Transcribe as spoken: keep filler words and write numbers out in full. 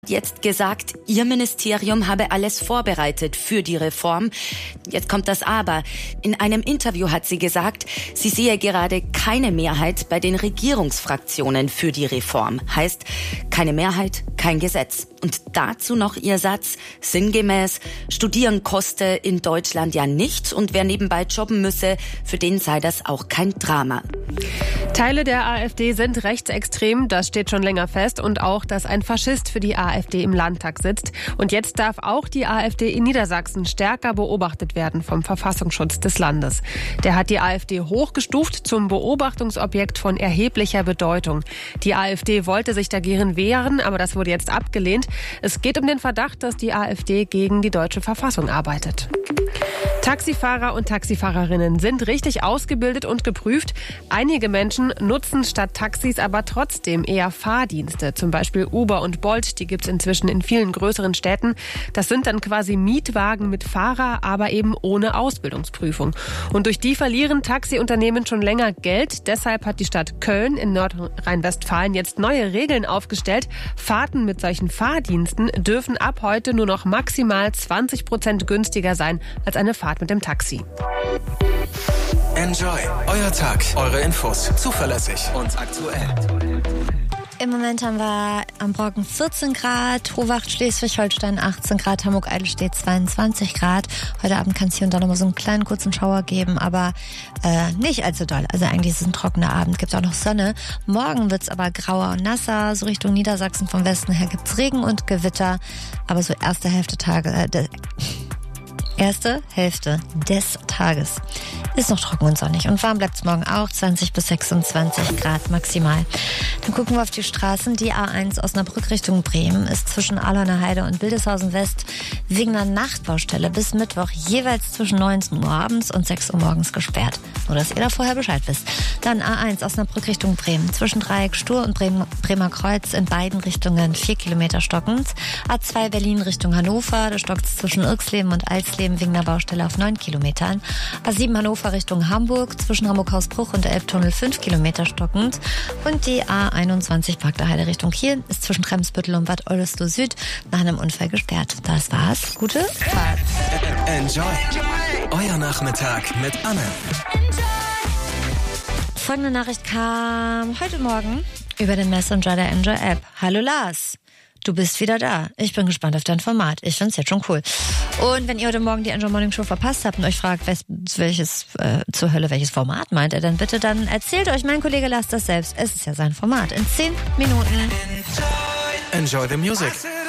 Jetzt gesagt, ihr Ministerium habe alles vorbereitet für die Reform. Jetzt kommt das Aber. In einem Interview hat sie gesagt, sie sehe gerade keine Mehrheit bei den Regierungsfraktionen für die Reform. Heißt, keine Mehrheit, kein Gesetz. Und dazu noch ihr Satz, sinngemäß, studieren koste in Deutschland ja nichts und wer nebenbei jobben müsse, für den sei das auch kein Drama. Teile der AfD sind rechtsextrem, das steht schon länger fest. Und auch, dass ein Faschist für die AfD im Landtag sitzt. Und jetzt darf auch die AfD in Niedersachsen stärker beobachtet werden vom Verfassungsschutz des Landes. Der hat die AfD hochgestuft zum Beobachtungsobjekt von erheblicher Bedeutung. Die AfD wollte sich dagegen wehren, aber das wurde jetzt abgelehnt. Es geht um den Verdacht, dass die AfD gegen die deutsche Verfassung arbeitet. Taxifahrer und Taxifahrerinnen sind richtig ausgebildet und geprüft. Einige Menschen nutzen statt Taxis aber trotzdem eher Fahrdienste. Zum Beispiel Uber und Bolt, die gibt es inzwischen in vielen größeren Städten. Das sind dann quasi Mietwagen mit Fahrer, aber eben ohne Ausbildungsprüfung. Und durch die verlieren Taxiunternehmen schon länger Geld. Deshalb hat die Stadt Köln in Nordrhein-Westfalen jetzt neue Regeln aufgestellt. Fahrten mit solchen Fahrdiensten dürfen ab heute nur noch maximal zwanzig Prozent günstiger sein als eine Fahrt mit dem Taxi. Enjoy. Euer Tag. Eure Infos. Zuverlässig und aktuell. Im Moment haben wir am Brocken vierzehn Grad, Hovacht, Schleswig-Holstein achtzehn Grad, Hamburg-Eidelstedt zweiundzwanzig Grad. Heute Abend kann es hier und da noch mal so einen kleinen kurzen Schauer geben, aber äh, nicht allzu doll. Also eigentlich ist es ein trockener Abend, gibt auch noch Sonne. Morgen wird es aber grauer und nasser, so Richtung Niedersachsen vom Westen her gibt es Regen und Gewitter. Aber so erste Hälfte Tage... Äh, de- Erste Hälfte des Tages ist noch trocken und sonnig. Und warm bleibt es morgen auch, zwanzig bis sechsundzwanzig Grad maximal. Dann gucken wir auf die Straßen. Die A eins Osnabrück Richtung Bremen ist zwischen Alhorner Heide und Wildeshausen West wegen einer Nachtbaustelle bis Mittwoch jeweils zwischen neunzehn Uhr abends und sechs Uhr morgens gesperrt. Nur, dass ihr da vorher Bescheid wisst. Dann A eins Osnabrück Richtung Bremen. Zwischen Dreieck Stur und Bremer, Bremer Kreuz in beiden Richtungen vier Kilometer stockend. A zwei Berlin Richtung Hannover. Da stockt es zwischen Irksleben und Alsleben wegen der Baustelle auf neun Kilometern. A sieben Hannover Richtung Hamburg, zwischen Hamburg-Hausbruch und der Elbtunnel fünf Kilometer stockend. Und die A einundzwanzig Park der Heide Richtung Kiel ist zwischen Tremsbüttel und Bad Oldesloe Süd nach einem Unfall gesperrt. Das war's. Gute Fahrt. Enjoy. Euer Nachmittag mit Anne. Folgende Nachricht kam heute Morgen über den Messenger der Enjoy App. Hallo Lars. Du bist wieder da. Ich bin gespannt auf dein Format. Ich find's jetzt schon cool. Und wenn ihr heute Morgen die Enjoy Morning Show verpasst habt und euch fragt, welches äh, zur Hölle welches Format meint er denn bitte, dann erzählt euch mein Kollege Lars das selbst. Es ist ja sein Format. In zehn Minuten. Enjoy the music.